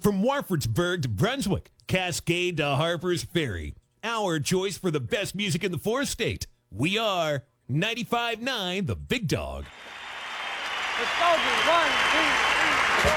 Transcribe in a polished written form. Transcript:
From Warfordsburg to Brunswick, Cascade to Harper's Ferry, our choice for the best music in the fourth state. We are 95.9 The Big Dog. Let's go, 1, 2, 3.